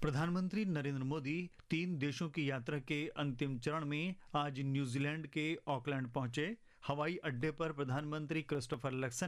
प्रधानमंत्री नरेंद्र मोदी 3 देशों की यात्रा के अंतिम चरण में आज न्यूजीलैंड के ऑकलैंड पहुंचे। हवाई अड्डे पर प्रधानमंत्री क्रिस्टोफर लक्सन